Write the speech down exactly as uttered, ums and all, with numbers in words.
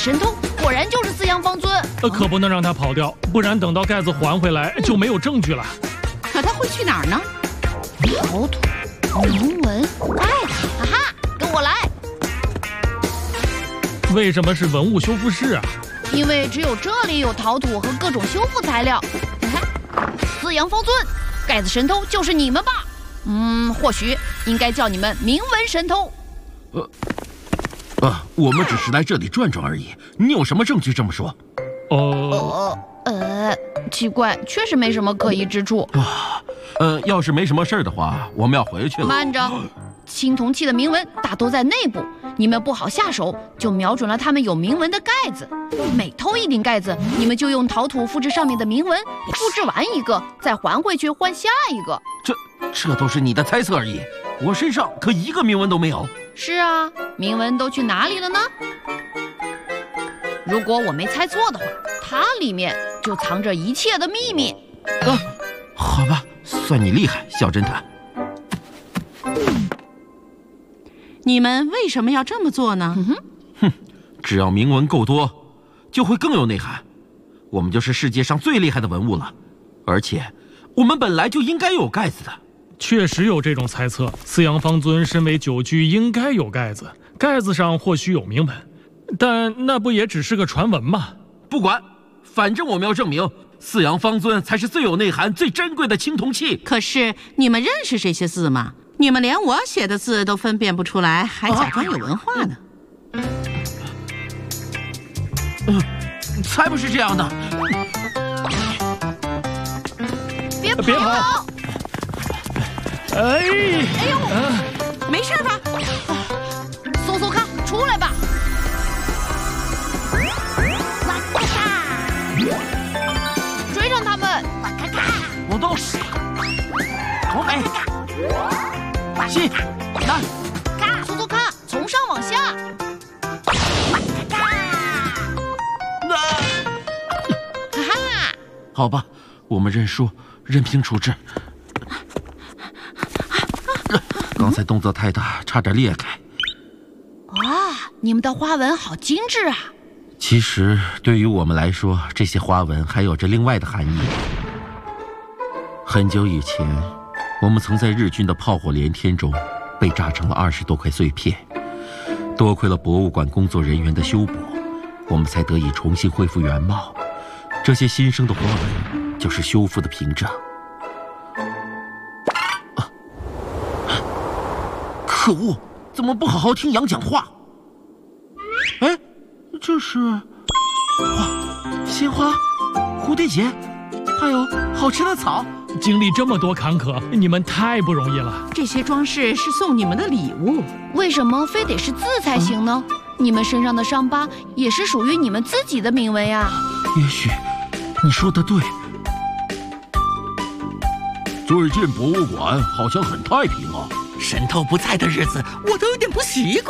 神偷果然就是四羊方尊。 呃，可不能让他跑掉，不然等到盖子还回来就没有证据了。 可他会去哪儿呢？ 陶土、铭文、盖子，哈哈，跟我来！ 为什么是文物修复室啊？ 因为只有这里有陶土和各种修复材料。四羊方尊，盖子神偷就是你们吧？嗯，或许应该叫你们铭文神偷。 呃，啊，我们只是来这里转转而已。你有什么证据这么说？ 哦， 呃呃，奇怪，确实没什么可疑之处。 啊，呃，要是没什么事儿的话，我们要回去了。 慢着，青铜器的铭文大多在内部，你们不好下手，就瞄准了他们有铭文的盖子。每偷一顶盖子，你们就用陶土复制上面的铭文，复制完一个，再还回去换下一个。 这这都是你的猜测而已，我身上可一个铭文都没有。 是啊，铭文都去哪里了呢？如果我没猜错的话，它里面就藏着一切的秘密。 啊，好吧，算你厉害，小侦探。 你们为什么要这么做呢？ 嗯哼， 哼，只要铭文够多，就会更有内涵。我们就是世界上最厉害的文物了，而且我们本来就应该有盖子的。 确实有这种猜测。四羊方尊身为九居，应该有盖子，盖子上或许有铭文，但那不也只是个传闻吗？ 不管，反正我们要证明四羊方尊才是最有内涵、最珍贵的青铜器。 可是你们认识这些字吗？你们连我写的字都分辨不出来，还假装有文化呢。 嗯、呃，才不是这样的。 别跑！ 别跑！哎！ 哎呦， 啊、没事吧？ 搜搜看，出来吧！哇咔咔！追上他们！哇咔咔！ 我都口北。西南， 看，搜搜看，从上往下。 那， 哈哈！ 好吧，我们认输，任凭处置。刚才动作太大，差点裂开。 哇，你们的花纹好精致啊！ 其实，对于我们来说，这些花纹还有着另外的含义。很久以前，我们曾在日军的炮火连天中被炸成了二十多块碎片，多亏了博物馆工作人员的修补，我们才得以重新恢复原貌。这些新生的花纹就是修复的凭证。啊！可恶，怎么不好好听羊讲话？哎，这是花、鲜花、蝴蝶结，还有好吃的草。 经历这么多坎坷，你们太不容易了。 这些装饰是送你们的礼物， 为什么非得是字才行呢？嗯、你们身上的伤疤也是属于你们自己的铭文呀。 也许你说的对。最近博物馆好像很太平啊。 神偷不在的日子，我都有点不习惯。